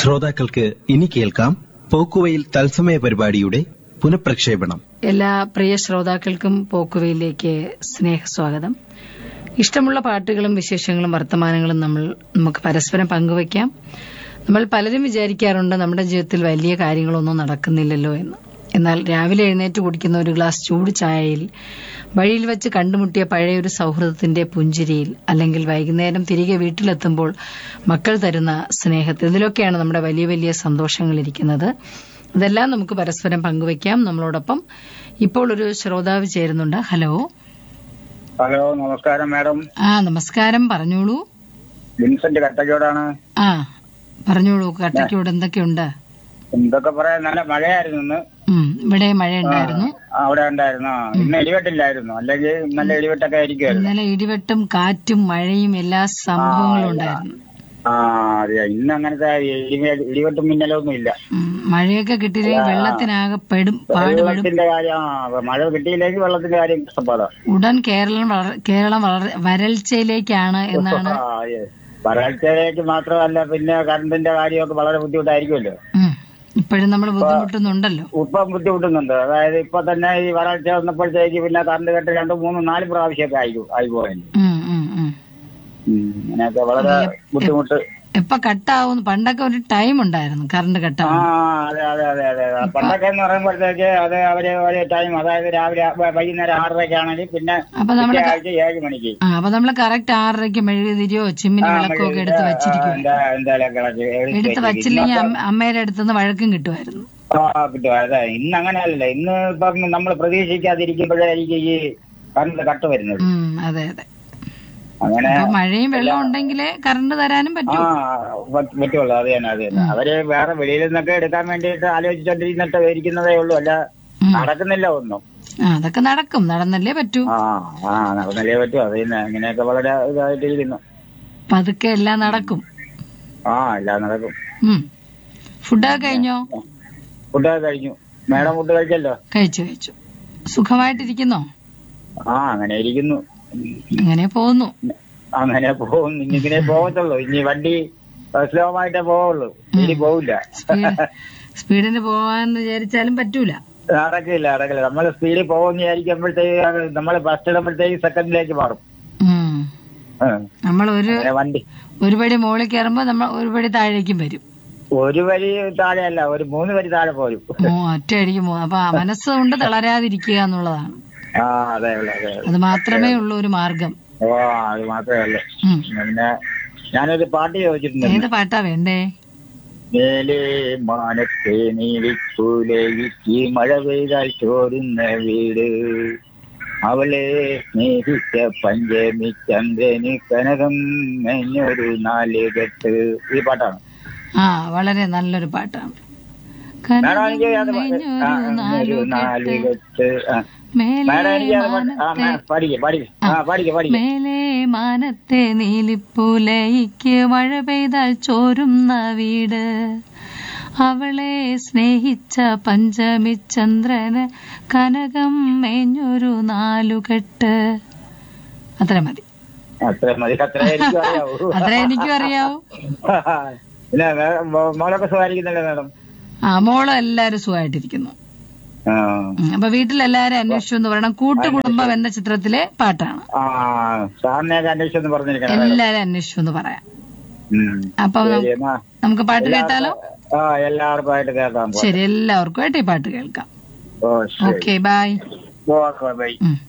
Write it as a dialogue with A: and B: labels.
A: ശ്രോതാക്കൾക്ക് ഇനി കേൾക്കാം പോക്കുവെയിൽ തത്സമയ പരിപാടിയുടെ പുനഃപ്രക്ഷേപണം.
B: എല്ലാ പ്രിയ ശ്രോതാക്കൾക്കും പോക്കുവെയിലേക്ക് സ്നേഹസ്വാഗതം. ഇഷ്ടമുള്ള പാട്ടുകളും വിശേഷങ്ങളും വർത്തമാനങ്ങളും നമുക്ക് പരസ്പരം പങ്കുവയ്ക്കാം. നമ്മൾ പലരും വിചാരിക്കാറുണ്ട് നമ്മുടെ ജീവിതത്തിൽ വലിയ കാര്യങ്ങളൊന്നും നടക്കുന്നില്ലല്ലോ എന്ന്. എന്നാൽ രാവിലെ എഴുന്നേറ്റ് കുടിക്കുന്ന ഒരു ഗ്ലാസ് ചൂട് ചായയിൽ, വഴിയിൽ വെച്ച് കണ്ടുമുട്ടിയ പഴയൊരു സൗഹൃദത്തിന്റെ പുഞ്ചിരിയിൽ, അല്ലെങ്കിൽ വൈകുന്നേരം തിരികെ വീട്ടിലെത്തുമ്പോൾ മക്കൾ തരുന്ന സ്നേഹത്തിൽ, ഇതിലൊക്കെയാണ് നമ്മുടെ വലിയ വലിയ സന്തോഷങ്ങൾ ഇരിക്കുന്നത്. അതെല്ലാം നമുക്ക് പരസ്പരം പങ്കുവയ്ക്കാം. നമ്മളോടൊപ്പം ഇപ്പോൾ ഒരു ശ്രോതാവ് ചേരുന്നുണ്ട്. ഹലോ.
C: ഹലോ, നമസ്കാരം മാഡം.
B: നമസ്കാരം, പറഞ്ഞോളൂ.
C: വിൻസെന്റ് കട്ടക്കോടാണ്.
B: പറഞ്ഞോളൂ, കട്ടക്കോട് എന്തൊക്കെയുണ്ട്?
C: എന്തൊക്കെ പറയാൻ, നല്ല മഴയായിരുന്നു ഇന്ന്.
B: ഇവിടെ മഴ ഉണ്ടായിരുന്നു.
C: അവിടെ ഉണ്ടായിരുന്നു. ഇന്ന് ഇടിവെട്ടില്ലായിരുന്നു, അല്ലെങ്കിൽ നല്ല ഇടിവെട്ടൊക്കെ ആയിരിക്കുമായിരുന്നു.
B: ഇന്നലെ ഇടിവെട്ടും കാറ്റും മഴയും എല്ലാ സംഭവങ്ങളും ഉണ്ടായിരുന്നു.
C: അതെ, ഇന്ന് അങ്ങനത്തെ ഇടിവെട്ടും മിന്നലൊന്നും ഇല്ല.
B: മഴയൊക്കെ കിട്ടിയില്ലെങ്കിൽ വെള്ളത്തിനാകെ
C: വെള്ളത്തിന്റെ കാര്യം, മഴ കിട്ടിയില്ലെങ്കിൽ വെള്ളത്തിന്റെ കാര്യം കഷ്ടപ്പാടാ.
B: ഉടൻ കേരളം വരൾച്ചയിലേക്കാണ് എന്നാണ്.
C: വരൾച്ചയിലേക്ക് മാത്രമല്ല, പിന്നെ കറണ്ടിന്റെ കാര്യമൊക്കെ വളരെ ബുദ്ധിമുട്ടായിരിക്കുമല്ലോ.
B: ഇപ്പോഴും നമ്മൾ ബുദ്ധിമുട്ടുന്നുണ്ടല്ലോ.
C: ഇപ്പം ബുദ്ധിമുട്ടുന്നുണ്ട്. അതായത് ഇപ്പൊ തന്നെ ഈ വരൾച്ച വന്നപ്പോഴത്തേക്ക് പിന്നെ കറണ്ട് കെട്ട് 2, 3, 4 പ്രാവശ്യമൊക്കെ ആയിപ്പോയി. അങ്ങനെയൊക്കെ വളരെ ബുദ്ധിമുട്ട്.
B: ഇപ്പൊ കട്ടാവും. പണ്ടൊക്കെ ഒരു ടൈം ഉണ്ടായിരുന്നു കറണ്ട് കട്ടാവും.
C: അതെ അതെ അതെ അതെ. പണ്ടൊക്കെ എന്ന് പറയുമ്പോഴത്തേക്ക് അത് അവര് ഒരേ ടൈം, അതായത് രാവിലെ വൈകുന്നേരം 6:30 പിന്നെ 7 മണിക്ക്.
B: അപ്പൊ നമ്മള് കറക്റ്റ് 6:30 മെഴുകുതിരിയോ ചിമ്മിനി വിളക്കോ ഒക്കെ എടുത്ത് വെച്ചിരിക്കും. എടുത്ത് വെച്ചില്ലെങ്കിൽ അമ്മയുടെ അടുത്തുനിന്ന് വഴക്കും കിട്ടുമായിരുന്നു.
C: കിട്ടും. അതെ, ഇന്ന് അങ്ങനെയല്ല. ഇന്ന് ഇപ്പം നമ്മൾ പ്രതീക്ഷിക്കാതിരിക്കുമ്പോഴായിരിക്കും ഈ കറണ്ട് കട്ട് വരുന്നത്.
B: അതെ അതെ.
C: അങ്ങനെ
B: മഴയും വെള്ളം ഉണ്ടെങ്കിലേ കറണ്ട് തരാനും പറ്റുള്ളൂ.
C: അത് തന്നെ അത് തന്നെ. അവര് വേറെ വെളിയിൽ നിന്നൊക്കെ എടുക്കാൻ വേണ്ടിയിട്ട് ആലോചിച്ചോണ്ടിരുന്നിട്ട് ഇരിക്കുന്നതേ ഉള്ളൂ, അല്ല നടക്കുന്നില്ല ഒന്നും.
B: അതൊക്കെ നടക്കും, നടന്നല്ലേ പറ്റൂ.
C: നടന്നല്ലേ പറ്റൂ. അത് തന്നെ. അങ്ങനെയൊക്കെ വളരെ ഇതായിട്ടിരിക്കുന്നു.
B: പതുക്കെ എല്ലാം നടക്കും.
C: എല്ലാം നടക്കും.
B: ഫുഡൊക്കെ കഴിഞ്ഞോ?
C: ഫുഡൊക്കെ കഴിഞ്ഞു. Madam food കഴിച്ചല്ലോ?
B: കഴിച്ചു. സുഖമായിട്ടിരിക്കുന്നോ?
C: അങ്ങനെ ഇരിക്കുന്നു.
B: അങ്ങനെ പോകുന്നു.
C: ഇങ്ങനെ പോകത്തുള്ളൂ. ഇനി വണ്ടി സ്ലോ ആയിട്ടേ പോവുള്ളൂ, ഇനി പോവില്ല.
B: സ്പീഡിന് പോവാന്ന് വിചാരിച്ചാലും പറ്റൂല.
C: നടക്കില്ല. നമ്മൾ സ്പീഡിൽ പോകുന്ന വിചാരിക്കുമ്പോഴത്തേക്ക് നമ്മൾ ഫസ്റ്റ് ഇടുമ്പോഴത്തേക്ക് സെക്കൻഡിലേക്ക് മാറും.
B: നമ്മൾ ഒരു പടി മുകളിൽ കയറുമ്പോ നമ്മൾ ഒരു പടി താഴേക്കും വരും.
C: ഒരു വരി താഴെയല്ല, ഒരു 3 വരി താഴെ പോരും.
B: ഒറ്റയടിക്ക് പോകും. അപ്പൊ മനസ്സുകൊണ്ട് തളരാതിരിക്കുക എന്നുള്ളതാണ്.
C: അതെ.
B: അത് മാത്രമേ ഉള്ളൂ ഒരു മാർഗം.
C: അത് മാത്രമേ ഉള്ളൂ. പിന്നെ ഞാനൊരു പാട്ട് ചോദിച്ചിട്ടുണ്ട്.
B: ഏത് പാട്ടാ വേണ്ടേ?
C: മേലെ മാനത്തെ നീലിപ്പൂലയിക്ക് മഴ പെയ്താൽ ചോരുന്ന വീട്, അവളെ സ്നേഹിച്ച പഞ്ചമി ചന്ദ്രന് കനകം മെഞ്ഞൊരു 4 കെട്ട്. ഈ പാട്ടാണ്.
B: വളരെ നല്ലൊരു പാട്ടാണ്. മേലെ മാനത്തെ നീലിപ്പൂലയിക്ക് മഴ പെയ്താൽ ചോരുന്ന വീട്, അവളെ സ്നേഹിച്ച പഞ്ചമി ചന്ദ്രന് കനകം മേഞ്ഞൊരു 4 കെട്ട്. അത്ര മതി. അത്ര എനിക്കും അറിയാവൂ.
C: മോളൊക്കെ സുഖമായിരിക്കുന്നല്ലോ മാഡം?
B: മോള് എല്ലാരും സുഖമായിട്ടിരിക്കുന്നു. അപ്പൊ വീട്ടിലെല്ലാരും അന്വേഷിച്ചു എന്ന് പറയണം. കൂട്ടുകുടുംബം എന്ന ചിത്രത്തിലെ പാട്ടാണ്. എല്ലാരും അന്വേഷിച്ചു എന്ന് പറയാം. അപ്പൊ നമുക്ക് പാട്ട് കേട്ടാലോ?
C: എല്ലാവർക്കും കേൾക്കാം.
B: ശരി, എല്ലാവർക്കും ആയിട്ട് ഈ പാട്ട് കേൾക്കാം. Okay, by.